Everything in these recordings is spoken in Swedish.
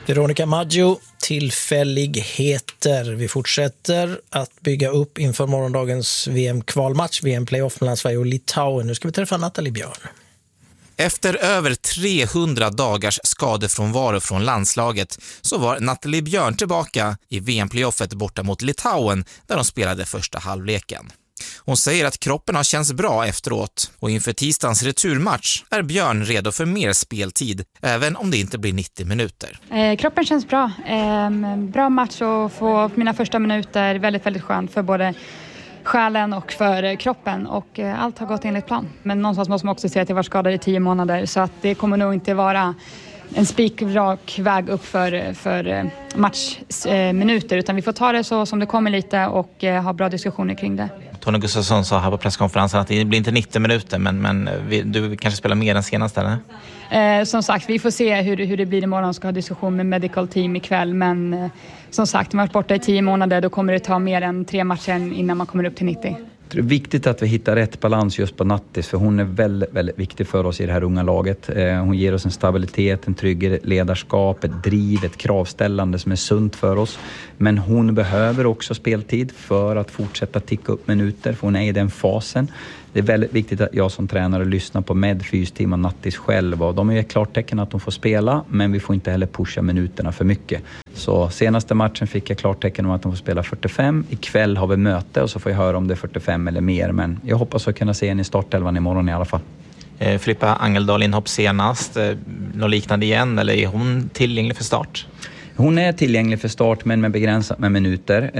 Veronica Maggio, tillfälligheter. Vi fortsätter att bygga upp inför morgondagens VM-kvalmatch, VM-playoff mellan Sverige och Litauen. Nu ska vi träffa Nathalie Björn. Efter över 300 dagars skadefrånvaro från landslaget så var Nathalie Björn tillbaka i VM-playoffet borta mot Litauen där de spelade första halvleken. Hon säger att kroppen har känts bra efteråt och inför tisdagens returmatch är Björn redo för mer speltid, även om det inte blir 90 minuter. Kroppen känns bra. Bra match att få mina första minuter. Väldigt, väldigt skönt för både själen och för kroppen, och allt har gått enligt plan. Men någonstans måste man också säga att jag var skadad i 10 månader, så att det kommer nog inte vara en spikrak väg upp för matchminuter, utan vi får ta det så som det kommer lite och ha bra diskussioner kring det. Tony Gustafsson sa här på presskonferensen att det blir inte 90 minuter, men du kanske spelar mer än senast, eller? Som sagt, vi får se hur det blir imorgon. Ska ha diskussion med medical team ikväll, men som sagt, man har varit borta i 10 månader, då kommer det ta mer än 3 matcher innan man kommer upp till 90. Det är viktigt att vi hittar rätt balans just på Nattis, för hon är väldigt, väldigt viktig för oss i det här unga laget. Hon ger oss en stabilitet, en trygghet, ledarskap, ett driv, ett kravställande som är sunt för oss. Men hon behöver också speltid för att fortsätta ticka upp minuter, för hon är i den fasen. Det är väldigt viktigt att jag som tränare lyssnar på med-fysteam och Nattis själv. Och de är klart tecken att de får spela, men vi får inte heller pusha minuterna för mycket. Så senaste matchen fick jag klart tecken om att de får spela 45. Ikväll har vi möte och så får jag höra om det är 45 eller mer. Men jag hoppas att kunna se en i startelvan imorgon i alla fall. Filippa Angeldal inhopp senast. Något liknande igen, eller är hon tillgänglig för start? Hon är tillgänglig för start, men med begränsat med minuter.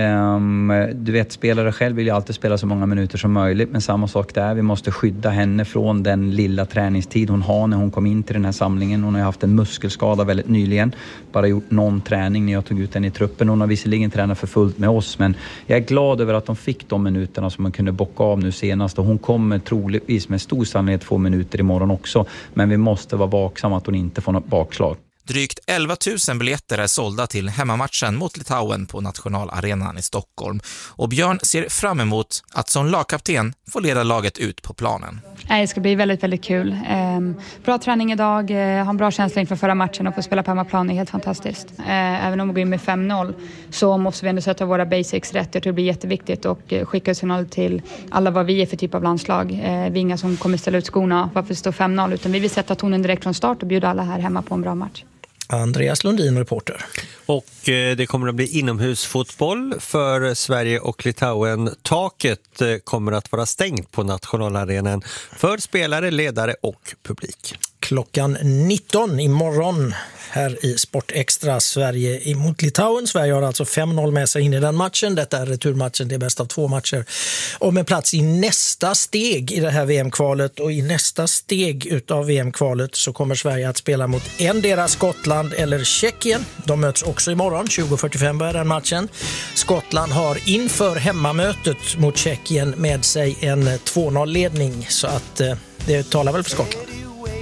Du vet, spelare själv vill ju alltid spela så många minuter som möjligt. Men samma sak där, vi måste skydda henne från den lilla träningstid hon har när hon kom in till den här samlingen. Hon har haft en muskelskada väldigt nyligen. Bara gjort någon träning när jag tog ut henne i truppen. Hon har visserligen tränat för fullt med oss, men jag är glad över att de fick de minuterna som man kunde bocka av nu senast. Och hon kommer troligtvis med stor sannolikhet 2 minuter imorgon också. Men vi måste vara vaksamma att hon inte får något bakslag. Drygt 11 000 biljetter är sålda till hemmamatchen mot Litauen på Nationalarenan i Stockholm. Och Björn ser fram emot att som lagkapten få leda laget ut på planen. Det ska bli väldigt, väldigt kul. Bra träning idag, ha en bra känsla inför förra matchen och få spela på hemmaplan är helt fantastiskt. Även om vi går in med 5-0 så måste vi ändå sätta våra basics rätt. Jag tror det blir jätteviktigt och skicka signal till alla vad vi är för typ av landslag. Vi är inga som kommer ställa ut skorna varför det står 5-0, utan vi vill sätta tonen direkt från start och bjuda alla här hemma på en bra match. Andreas Lundin, reporter. Och det kommer att bli inomhusfotboll för Sverige och Litauen. Taket kommer att vara stängt på Nationalarenan för spelare, ledare och publik. Klockan 19 imorgon här i Sport Extra, Sverige emot Litauen. Sverige har alltså 5-0 med sig in i den matchen. Detta är returmatchen, det är bäst av 2 matcher. Och med plats i nästa steg i det här VM-kvalet, och i nästa steg utav VM-kvalet så kommer Sverige att spela mot endera Skottland eller Tjeckien. De möts också imorgon, 20:45 börjar den matchen. Skottland har inför hemmamötet mot Tjeckien med sig en 2-0-ledning, så att det talar väl för Skottland.